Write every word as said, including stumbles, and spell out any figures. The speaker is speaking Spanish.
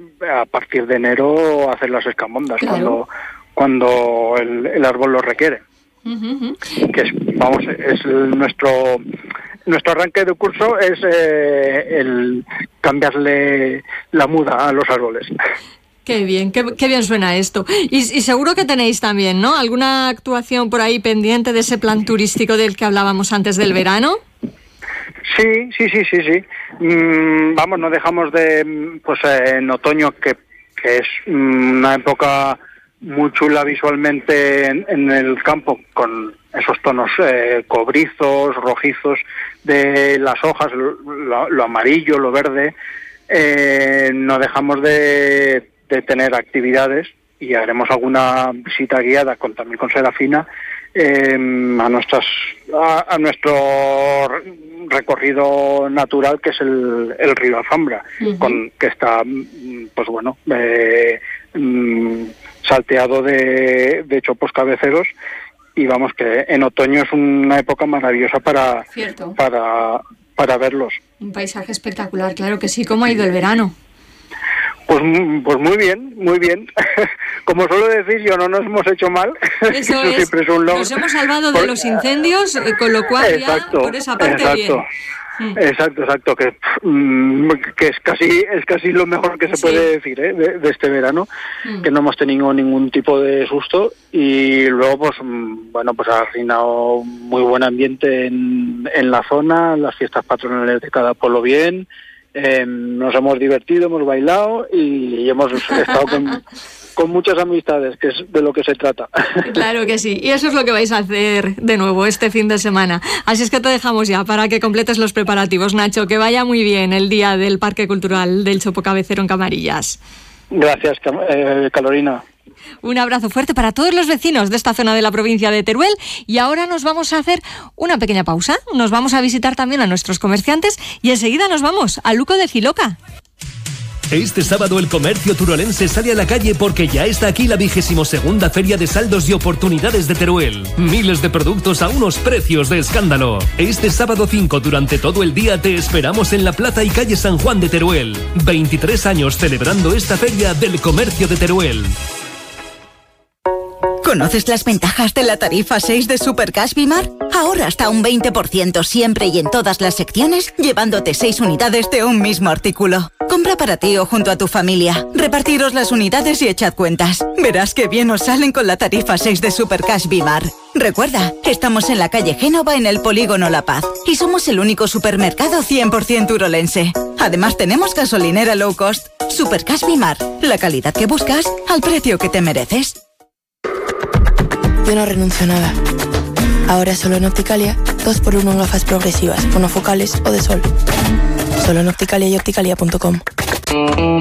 a partir de enero hacer las escamondas, claro. cuando cuando el, el árbol lo requiere. Uh-huh. Que es, vamos, es el, nuestro nuestro arranque de curso es eh, el cambiarle la muda a los árboles. Qué bien, qué, qué bien suena esto. Y, y seguro que tenéis también, ¿no?, alguna actuación por ahí pendiente de ese plan turístico del que hablábamos antes del verano. Sí, sí, sí, sí, sí. Mm, vamos, no dejamos de, pues eh, en otoño, que, que es una época muy chula visualmente en, en el campo, con esos tonos eh, cobrizos, rojizos de las hojas, lo, lo amarillo, lo verde. Eh, no dejamos de, de tener actividades y haremos alguna visita guiada con también con Serafina eh, a nuestras a, a nuestro recorrido natural, que es el, el río Alfambra, uh-huh. con que está, pues bueno, eh, mm, salteado de, de chopos cabeceros, y vamos, que en otoño es una época maravillosa para Cierto. para para verlos. Un paisaje espectacular, claro que sí. ¿Cómo ha ido el verano? Pues, pues muy bien, muy bien. Como suelo decir yo, no nos hemos hecho mal. Eso, Eso es, siempre es un logro. Nos hemos salvado de por, los incendios, eh, con lo cual exacto, ya por esa parte exacto. bien. Exacto, exacto, que, que es casi es casi lo mejor que se sí. puede decir ¿eh? de, de este verano, mm. que no hemos tenido ningún tipo de susto, y luego pues bueno, pues ha reinado muy buen ambiente en, en la zona, las fiestas patronales de cada pueblo bien, eh, nos hemos divertido, hemos bailado y hemos estado con... con muchas amistades, que es de lo que se trata. Claro que sí, y eso es lo que vais a hacer de nuevo este fin de semana. Así es que te dejamos ya para que completes los preparativos, Nacho. Que vaya muy bien el día del Parque Cultural del Chopo Cabecero en Camarillas. Gracias, eh, Carolina. Un abrazo fuerte para todos los vecinos de esta zona de la provincia de Teruel, y ahora nos vamos a hacer una pequeña pausa. Nos vamos a visitar también a nuestros comerciantes y enseguida nos vamos a Luco de Jiloca. Este sábado el comercio turolense sale a la calle porque ya está aquí la vigésimo segunda Feria de Saldos y Oportunidades de Teruel. Miles de productos a unos precios de escándalo. Este sábado cinco, durante todo el día, te esperamos en la Plaza y Calle San Juan de Teruel. veintitrés años celebrando esta feria del comercio de Teruel. ¿Conoces las ventajas de la tarifa seis de Supercash Bimar? Ahora hasta un veinte por ciento siempre y en todas las secciones, llevándote seis unidades de un mismo artículo. Compra para ti o junto a tu familia. Repartiros las unidades y echad cuentas. Verás qué bien os salen con la tarifa seis de Supercash Bimar. Recuerda, estamos en la calle Génova, en el Polígono La Paz, y somos el único supermercado cien por ciento turolense. Además tenemos gasolinera low cost. Supercash Bimar, la calidad que buscas al precio que te mereces. Yo no renuncio a nada. Ahora solo en Opticalia, dos por uno en gafas progresivas, monofocales o de sol. Solo en Opticalia y opticalia punto com.